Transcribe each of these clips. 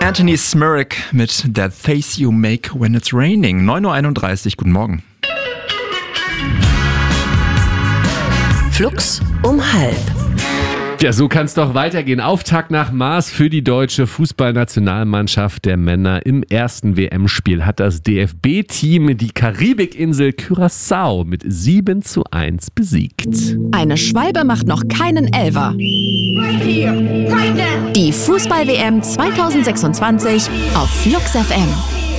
Anthony Smirrick mit That Face You Make When It's Raining. 9.31 Uhr, guten Morgen. Flux um 12:30. Ja, so kann es doch weitergehen. Auftakt nach Maß für die deutsche Fußballnationalmannschaft der Männer. Im ersten WM-Spiel hat das DFB-Team die Karibikinsel Curaçao mit 7:1 besiegt. Eine Schwalbe macht noch keinen Elfer. Die Fußball-WM 2026 auf Flux FM.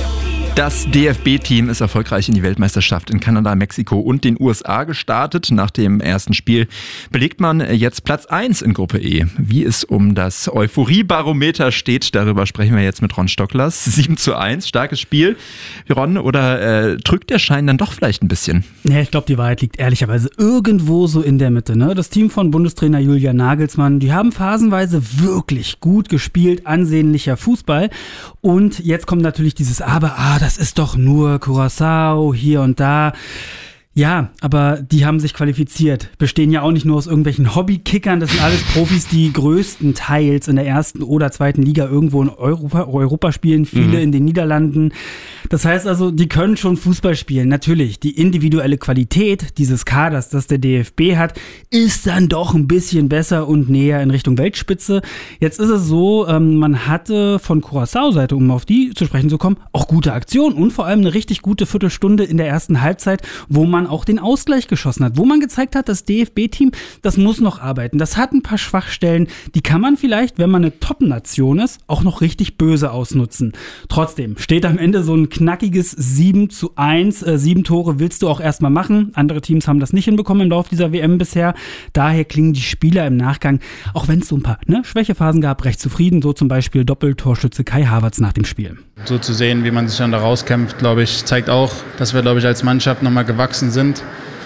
Das DFB-Team ist erfolgreich in die Weltmeisterschaft in Kanada, Mexiko und den USA gestartet. Nach dem ersten Spiel belegt man jetzt Platz 1 in Gruppe E. Wie es um das Euphorie-Barometer steht, darüber sprechen wir jetzt mit Ron Stocklers. 7:1, starkes Spiel. Ron, oder drückt der Schein dann doch vielleicht ein bisschen? Ja, ich glaube, die Wahrheit liegt ehrlicherweise irgendwo so in der Mitte. Ne? Das Team von Bundestrainer Julian Nagelsmann, die haben phasenweise wirklich gut gespielt, ansehnlicher Fußball. Und jetzt kommt natürlich dieses Aber, das ist doch nur Curaçao hier und da. Ja, aber die haben sich qualifiziert. Bestehen ja auch nicht nur aus irgendwelchen Hobbykickern. Das sind alles Profis, die größtenteils in der ersten oder zweiten Liga irgendwo in Europa spielen. Viele in den Niederlanden. Das heißt also, die können schon Fußball spielen. Natürlich, die individuelle Qualität dieses Kaders, das der DFB hat, ist dann doch ein bisschen besser und näher in Richtung Weltspitze. Jetzt ist es so, man hatte von Curaçao-Seite, um auf die zu sprechen zu kommen, auch gute Aktionen und vor allem eine richtig gute Viertelstunde in der ersten Halbzeit, wo man auch den Ausgleich geschossen hat, wo man gezeigt hat, das DFB-Team, das muss noch arbeiten. Das hat ein paar Schwachstellen, die kann man vielleicht, wenn man eine Top-Nation ist, auch noch richtig böse ausnutzen. Trotzdem steht am Ende so ein knackiges 7:1. 7 Tore willst du auch erstmal machen. Andere Teams haben das nicht hinbekommen im Laufe dieser WM bisher. Daher klingen die Spieler im Nachgang, auch wenn es so ein paar Schwächephasen gab, recht zufrieden. So zum Beispiel Doppeltorschütze Kai Havertz nach dem Spiel. So zu sehen, wie man sich dann da rauskämpft, glaube ich, zeigt auch, dass wir, glaube ich, als Mannschaft nochmal gewachsen sind.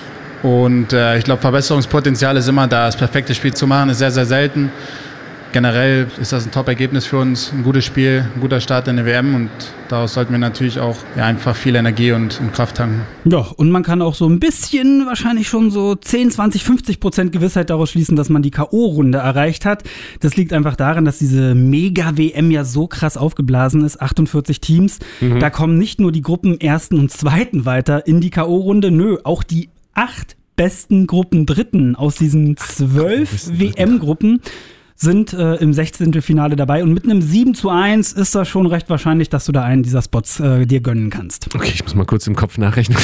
Und ich glaube, Verbesserungspotenzial ist immer da. Das perfekte Spiel zu machen ist sehr, sehr selten. Generell ist das ein Top-Ergebnis für uns, ein gutes Spiel, ein guter Start in der WM und daraus sollten wir natürlich auch einfach viel Energie und Kraft tanken. Ja, und man kann auch so ein bisschen, wahrscheinlich schon so 10, 20, 50% Gewissheit daraus schließen, dass man die K.O.-Runde erreicht hat. Das liegt einfach daran, dass diese Mega-WM ja so krass aufgeblasen ist, 48 Teams. Da kommen nicht nur die Gruppen Ersten und Zweiten weiter in die K.O.-Runde, auch die 8 besten Gruppen Dritten aus diesen 12 WM-Gruppen sind im 16. Finale dabei und mit einem 7:1 ist das schon recht wahrscheinlich, dass du da einen dieser Spots dir gönnen kannst. Okay, ich muss mal kurz im Kopf nachrechnen.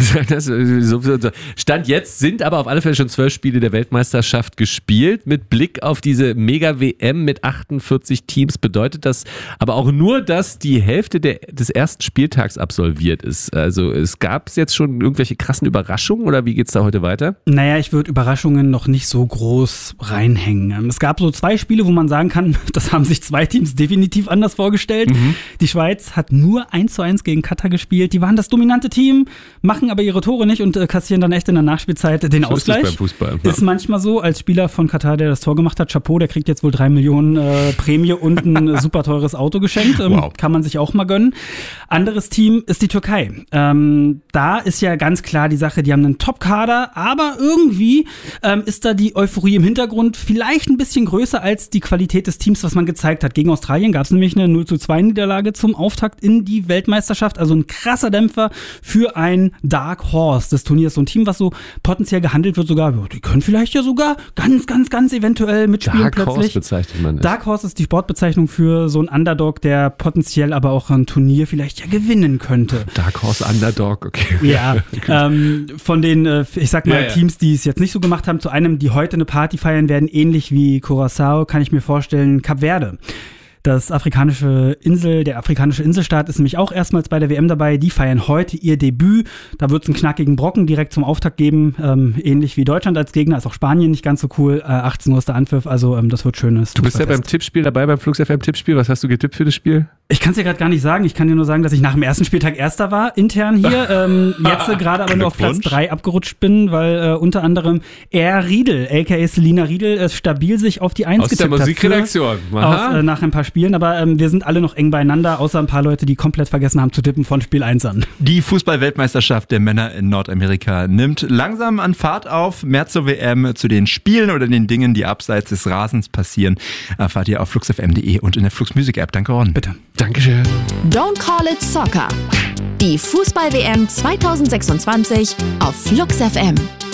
Stand jetzt sind aber auf alle Fälle schon 12 Spiele der Weltmeisterschaft gespielt. Mit Blick auf diese Mega-WM mit 48 Teams bedeutet das aber auch nur, dass die Hälfte des ersten Spieltags absolviert ist. Also es gab jetzt schon irgendwelche krassen Überraschungen oder wie geht's da heute weiter? Naja, ich würde Überraschungen noch nicht so groß reinhängen. Es gab so 2 Spiele, wo man sagen kann, das haben sich 2 Teams definitiv anders vorgestellt. Die Schweiz hat nur 1:1 gegen Katar gespielt. Die waren das dominante Team, machen aber ihre Tore nicht und kassieren dann echt in der Nachspielzeit den Ausgleich. Ist beim Fußball, ja. Ist manchmal so, als Spieler von Katar, der das Tor gemacht hat, Chapeau, der kriegt jetzt wohl 3 Millionen Prämie und ein super teures Auto geschenkt. Wow. Kann man sich auch mal gönnen. Anderes Team ist die Türkei. Da ist ja ganz klar die Sache, die haben einen Top-Kader, aber irgendwie ist da die Euphorie im Hintergrund vielleicht ein bisschen größer als die Qualität des Teams, was man gezeigt hat. Gegen Australien gab es nämlich eine 0:2 zum Auftakt in die Weltmeisterschaft. Also ein krasser Dämpfer für ein Dark Horse des Turniers. So ein Team, was so potenziell gehandelt wird, sogar, die können vielleicht ja sogar ganz eventuell mitspielen Dark plötzlich. Horse bezeichnet man das. Dark Horse ist die Sportbezeichnung für so einen Underdog, der potenziell aber auch ein Turnier vielleicht ja gewinnen könnte. Dark Horse Underdog, okay. Ja, von den, ich sag mal, Teams, die es jetzt nicht so gemacht haben, zu einem, die heute eine Party feiern werden, ähnlich wie Curaçao, kann ich mir vorstellen, Kap Verde. Der afrikanische Inselstaat ist nämlich auch erstmals bei der WM dabei. Die feiern heute ihr Debüt. Da wird es einen knackigen Brocken direkt zum Auftakt geben. Ähnlich wie Deutschland als Gegner. Ist auch Spanien nicht ganz so cool. 18 Uhr ist der Anpfiff. Also das wird schönes. Du bist ja beim Tippspiel dabei, beim Flux FM Tippspiel. Was hast du getippt für das Spiel? Ich kann es dir gerade gar nicht sagen. Ich kann dir nur sagen, dass ich nach dem ersten Spieltag Erster war, intern hier. Jetzt gerade aber nur auf Platz 3 abgerutscht bin, weil unter anderem Riedel, a.k.a. Selina Riedel, stabil sich auf die 1 getippt hat. Aus der Musikredaktion. Nach ein paar Spielen, aber wir sind alle noch eng beieinander, außer ein paar Leute, die komplett vergessen haben zu tippen von Spiel 1 an. Die Fußball-Weltmeisterschaft der Männer in Nordamerika nimmt langsam an Fahrt auf. Mehr zur WM, zu den Spielen oder den Dingen, die abseits des Rasens passieren, erfahrt ihr auf fluxfm.de und in der Flux Music App. Danke, Ron. Bitte. Dankeschön. Don't Call It Soccer. Die Fußball-WM 2026 auf Flux FM.